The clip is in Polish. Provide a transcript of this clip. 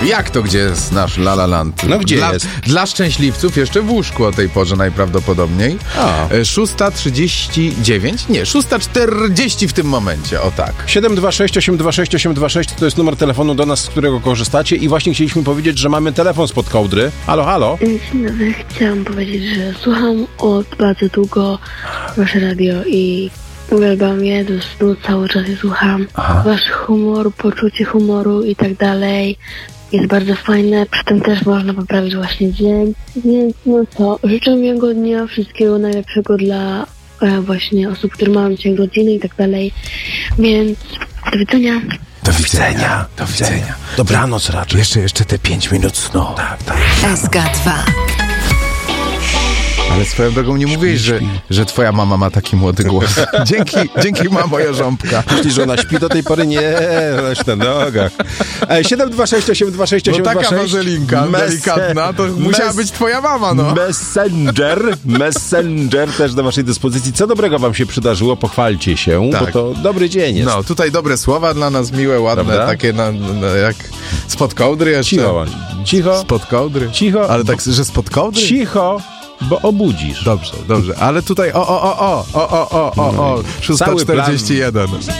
Jak to, gdzie jest nasz La La Land? No gdzie jest? Dla szczęśliwców jeszcze w łóżku o tej porze najprawdopodobniej. 6:39? Nie, 6:40 w tym momencie, o tak. 726 826 826 to jest numer telefonu do nas, z którego korzystacie i właśnie chcieliśmy powiedzieć, że mamy telefon spod kołdry. Halo, halo? Dzień dobry, chciałam powiedzieć, że słucham od bardzo długo wasze radio i uwielbiam je, do snu cały czas je słucham. Wasz humor, poczucie humoru i tak dalej jest bardzo fajne, przy tym też można poprawić właśnie dzień, więc no co, życzę miłego dnia, wszystkiego najlepszego dla właśnie osób, które mają dzisiaj rodziny i tak dalej, więc do widzenia. Do widzenia. Do widzenia. Dobranoc raczej. Jeszcze te 5 minut snu. Tak. SK2. Ale swoją drogą nie mówiłeś, że twoja mama ma taki młody głos. Dzięki mamo Jarząbka. Myślisz, że ona śpi do tej pory? Nie, ona jest na nogach. 726 826 No 826. taka wazelinka delikatna, to musiała być twoja mama, no. Messenger też do waszej dyspozycji. Co dobrego wam się przydarzyło? Pochwalcie się, Tak. bo to dobry dzień jest. No, tutaj dobre słowa dla nas, miłe, ładne, Prawda? takie jak spod kołdry jeszcze. Cicho. Spod kołdry. Cicho. Ale tak, że spod kołdry? Cicho, bo obudzisz. Dobrze, ale tutaj 6:41.